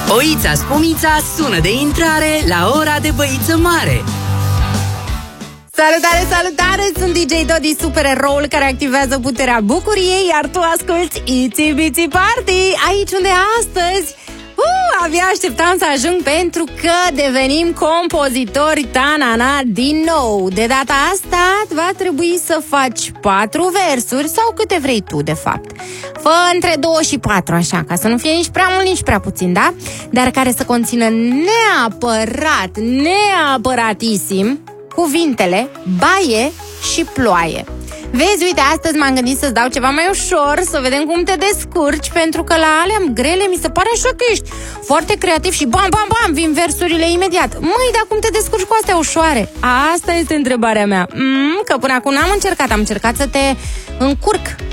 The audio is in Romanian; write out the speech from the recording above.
Oița Spumița sună de intrare la ora de băiță mare. Salutare, salutare! Sunt DJ Dodi, supereroul care activează puterea bucuriei, iar tu asculti Itsy Bitsy Party, aici unde astăzi abia așteptam să ajung pentru că devenim compozitori tanana din nou. De data asta va trebui să faci 4 versuri sau câte vrei tu, de fapt. Fă între 2 și 4, așa, ca să nu fie nici prea mult, nici prea puțin, da? Dar care să conțină neapăratisim cuvintele baie și ploaie. Vezi, uite, astăzi m-am gândit să-ți dau ceva mai ușor, să vedem cum te descurci, pentru că la alea grele mi se pare așa că ești foarte creativ și bam, bam, bam, vin versurile imediat. Măi, dar cum te descurci cu astea ușoare? Asta este întrebarea mea. Că până acum n-am încercat, am încercat să te încurc